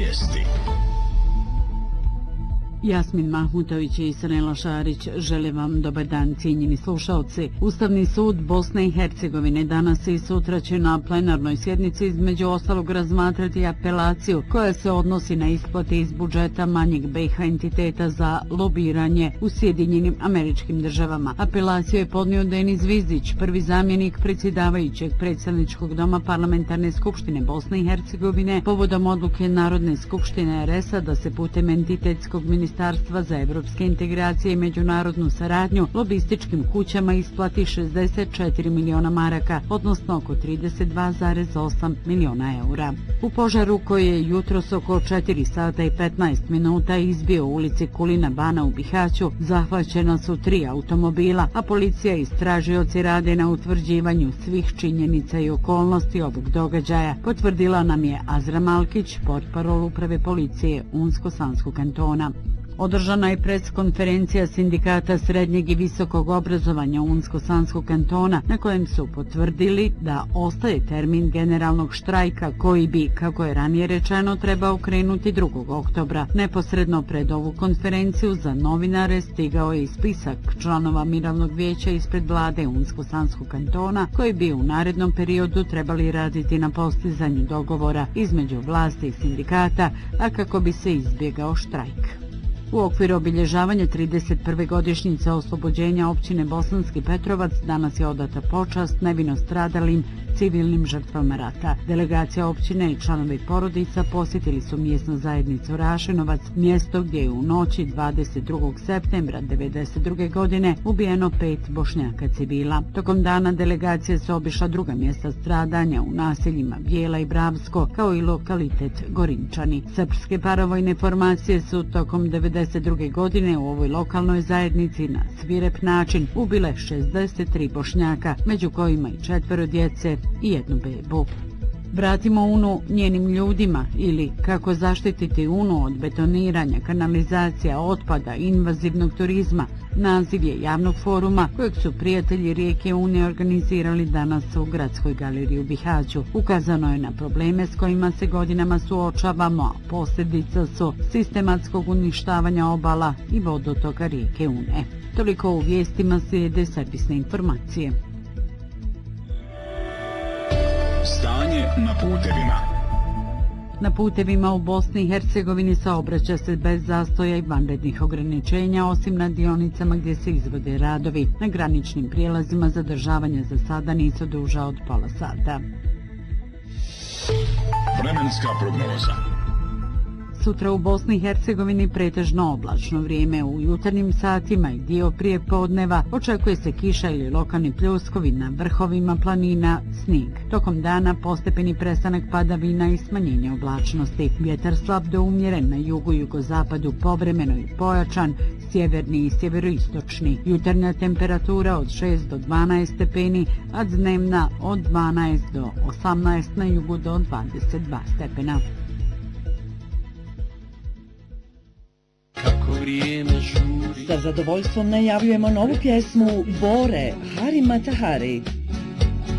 vijesti. Jasmin Mahmutović i Sanela Šarić žele vam dobar dan, cijenjeni slušalci. Ustavni sud Bosne i Hercegovine danas i sutra će na plenarnoj sjednici između ostalog razmatrati apelaciju koja se odnosi na isplate iz budžeta manjeg BiH entiteta za lobiranje u Sjedinjenim Američkim Državama. Apelaciju je podnio Denis Zvizdić, prvi zamjenik predsjedavajućeg predstavničkog doma Parlamentarne skupštine Bosne i Hercegovine, povodom odluke Narodne skupštine RS-a da se putem entitetskog Ministarstva za evropske integracije i međunarodnu saradnju lobističkim kućama isplati 64 miliona maraka, odnosno oko 32,8 miliona eura. U požaru koji je jutros oko 4 sata i 15 minuta izbio u ulici Kulina Bana u Bihaću, zahvaćena su 3 automobila, a policija i istražioci rade na utvrđivanju svih činjenica i okolnosti ovog događaja, potvrdila nam je Azra Malkić, portparol uprave policije Unsko-Sanskog kantona. Održana je preskonferencija sindikata srednjeg i visokog obrazovanja Unsko-Sanskog kantona, na kojem su potvrdili da ostaje termin generalnog štrajka koji bi, kako je ranije rečeno, trebao krenuti 2. oktobra. Neposredno pred ovu konferenciju za novinare stigao je i spisak članova mirovnog vijeća ispred vlade Unsko-Sanskog kantona, koji bi u narednom periodu trebali raditi na postizanju dogovora između vlasti i sindikata, a kako bi se izbjegao štrajk. U okviru obilježavanja 31. godišnjice oslobođenja općine Bosanski Petrovac danas je odata počast nevino stradalim civilnim žrtvama rata. Delegacija općine i članovi porodica posjetili su mjesnu zajednicu Rašenovac, mjesto gdje je u noći 22. septembra 1992. godine ubijeno 5 Bošnjaka civila. Tokom dana delegacije su obišla druga mjesta stradanja u naseljima Bijela i Bravsko, kao i lokalitet Gorinčani. Srpske paravojne formacije su tokom 1992. godine u ovoj lokalnoj zajednici na svirep način ubile 63 Bošnjaka, među kojima i 4 djece i 1 bebu. Vratimo Unu njenim ljudima, ili kako zaštititi Unu od betoniranja, kanalizacija, otpada, invazivnog turizma, naziv je javnog foruma kojeg su prijatelji rijeke Une organizirali danas u Gradskoj galeriji u Bihaću. Ukazano je na probleme s kojima se godinama suočavamo, a posljedica su sistematskog uništavanja obala i vodotoka rijeke Une. Toliko u vijestima, slijede servisne informacije. Stanje na putevima. Na putevima u Bosni i Hercegovini saobraća se bez zastoja i vanrednih ograničenja, osim na dionicama gdje se izvode radovi. Na graničnim prijelazima zadržavanja za sada nisu duža od pola sata. Vremenska prognoza. Sutra u Bosni i Hercegovini pretežno oblačno vrijeme, u jutarnjim satima i dio prije podneva očekuje se kiša ili lokalni pljuskovi, na vrhovima planina snijeg. Tokom dana postepeni prestanak padavina i smanjenje oblačnosti. Vjetar slab do umjeren, na jugu i jugozapadu povremeno i pojačan, sjeverni i sjeveroistočni. Jutarnja temperatura od 6 do 12 stepeni, a dnevna od 12 do 18, na jugu do 22 stepena. Sa zadovoljstvom najavljujemo novu pjesmu Bore Hari Matahari.